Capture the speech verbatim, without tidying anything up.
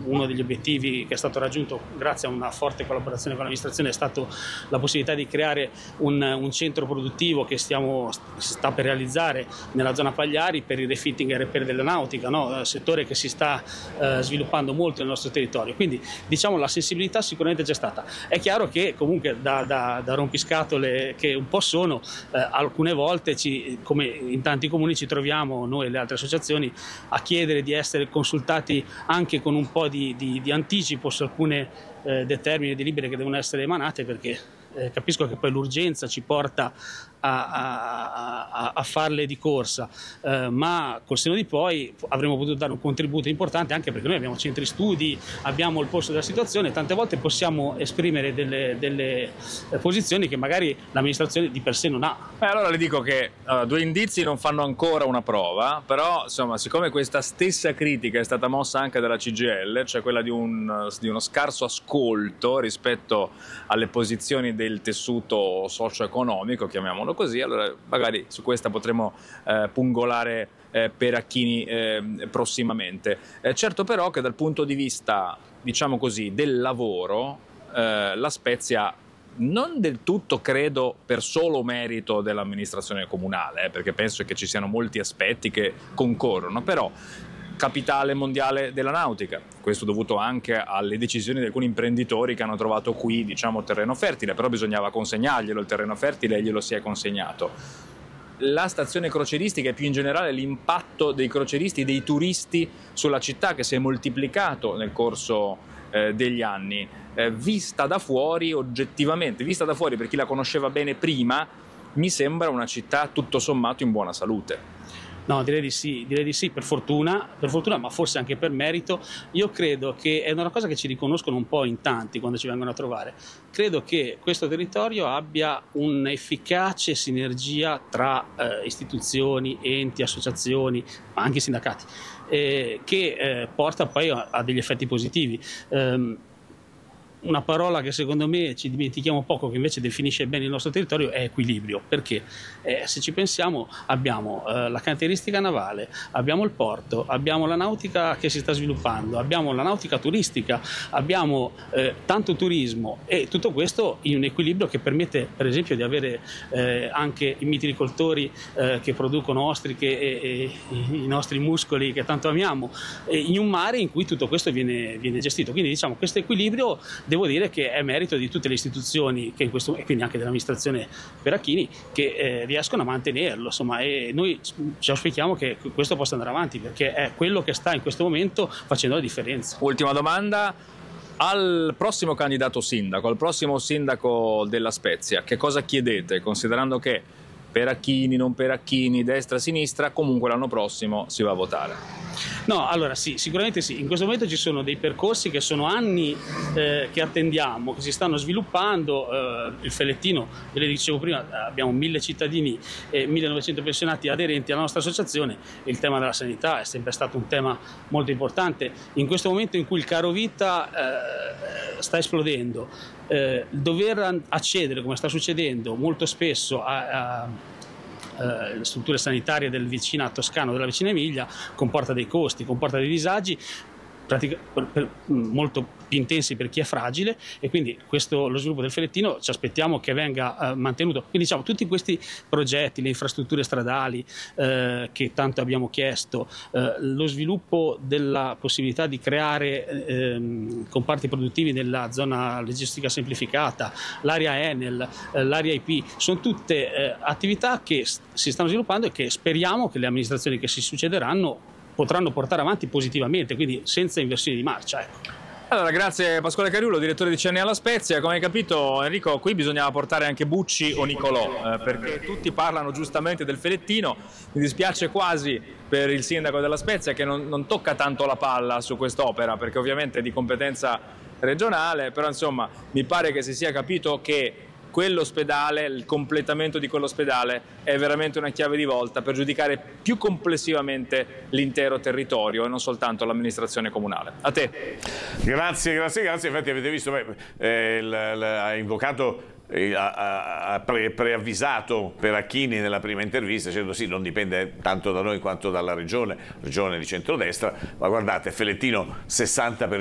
uno degli obiettivi che è stato raggiunto grazie a una forte collaborazione con l'amministrazione è stato la possibilità di creare un, un centro produttivo che stiamo, sta per realizzare nella zona Pagliari per il refitting e il repair della nautica, no? Settore che si sta eh, sviluppando molto nel nostro territorio, quindi diciamo la sensibilità sicuramente c'è stata. È chiaro che comunque da, da, da rompiscatole che un po' sono, eh, alcune volte ci, come in tanti comuni ci troviamo noi e le altre associazioni a chiedere di essere consultati anche con un po' di, di, di anticipo su alcune eh, determine e delibere che devono essere emanate, perché eh, capisco che poi l'urgenza ci porta a, a, a, a farle di corsa, eh, ma col senno di poi avremmo potuto dare un contributo importante, anche perché noi abbiamo centri studi, abbiamo il polso della situazione, tante volte possiamo esprimere delle, delle posizioni che magari l'amministrazione di per sé non ha. Eh, allora le dico che uh, due indizi non fanno ancora una prova, però insomma, siccome questa stessa critica è stata mossa anche dalla C G I L, cioè quella di, un, di uno scarso ascolto rispetto alle posizioni del tessuto socio-economico, chiamiamolo così, allora magari su questa potremo eh, pungolare eh, Peracchini eh, prossimamente. Eh, certo però che dal punto di vista, diciamo così, del lavoro, eh, La Spezia non del tutto credo per solo merito dell'amministrazione comunale, eh, perché penso che ci siano molti aspetti che concorrono, però capitale mondiale della nautica, questo dovuto anche alle decisioni di alcuni imprenditori che hanno trovato qui, diciamo, terreno fertile, però bisognava consegnarglielo il terreno fertile e glielo si è consegnato. La stazione crocieristica e più in generale l'impatto dei croceristi, dei turisti sulla città che si è moltiplicato nel corso eh, degli anni, eh, vista da fuori, oggettivamente, vista da fuori per chi la conosceva bene prima, mi sembra una città tutto sommato in buona salute. No, direi di sì, direi di sì, per fortuna, per fortuna, ma forse anche per merito. Io credo che è una cosa che ci riconoscono un po' in tanti quando ci vengono a trovare. Credo che questo territorio abbia un'efficace sinergia tra eh, istituzioni, enti, associazioni, ma anche sindacati, eh, che eh, porta poi a, a degli effetti positivi. Um, Una parola che secondo me ci dimentichiamo poco, che invece definisce bene il nostro territorio, è equilibrio, perché eh, se ci pensiamo abbiamo eh, la cantieristica navale, abbiamo il porto, abbiamo la nautica che si sta sviluppando, abbiamo la nautica turistica, abbiamo eh, tanto turismo, e tutto questo in un equilibrio che permette per esempio di avere eh, anche i mitilicoltori eh, che producono ostriche e, e i nostri muscoli che tanto amiamo, e in un mare in cui tutto questo viene, viene gestito. Quindi diciamo questo equilibrio devo dire che è merito di tutte le istituzioni che in questo, e quindi anche dell'amministrazione Peracchini, che eh, riescono a mantenerlo, insomma, e noi ci auspichiamo che questo possa andare avanti, perché è quello che sta in questo momento facendo la differenza. Ultima domanda: al prossimo candidato sindaco, al prossimo sindaco della Spezia, che cosa chiedete, considerando che Peracchini, non Peracchini, destra, sinistra, comunque l'anno prossimo si va a votare? No, allora sì, sicuramente sì. In questo momento ci sono dei percorsi che sono anni eh, che attendiamo, che si stanno sviluppando. Eh, il Fellettino, ve le dicevo prima, abbiamo mille cittadini e millenovecento pensionati aderenti alla nostra associazione. Il tema della sanità è sempre stato un tema molto importante. In questo momento in cui il caro vita eh, sta esplodendo, eh, dover accedere, come sta succedendo molto spesso, a, a Uh, le strutture sanitarie del vicinato toscano, della vicina Emilia, comporta dei costi, comporta dei disagi pratica, per, per, molto più intensi per chi è fragile, e quindi questo, lo sviluppo del Fellettino ci aspettiamo che venga uh, mantenuto. Quindi diciamo tutti questi progetti, le infrastrutture stradali uh, che tanto abbiamo chiesto, uh, lo sviluppo della possibilità di creare uh, comparti produttivi nella zona logistica semplificata, l'area Enel, uh, l'area I P, sono tutte uh, attività che st- si stanno sviluppando e che speriamo che le amministrazioni che si succederanno potranno portare avanti positivamente, quindi senza inversioni di marcia, ecco. Allora, grazie Pasquale Cariullo, direttore di C N A La Spezia. Come hai capito, Enrico, qui bisognava portare anche Bucci o Nicolò, eh, perché tutti parlano giustamente del Fellettino. Mi dispiace quasi per il sindaco della Spezia che non, non tocca tanto la palla su quest'opera, perché ovviamente è di competenza regionale, però insomma mi pare che si sia capito che quell'ospedale, il completamento di quell'ospedale è veramente una chiave di volta per giudicare più complessivamente l'intero territorio e non soltanto l'amministrazione comunale. A te. Grazie, grazie, grazie. Infatti avete visto, beh, eh, l, l, ha invocato, eh, ha, ha pre, preavvisato Peracchini nella prima intervista dicendo sì, non dipende tanto da noi quanto dalla regione, regione di centrodestra, ma guardate, Fellettino sessanta per cento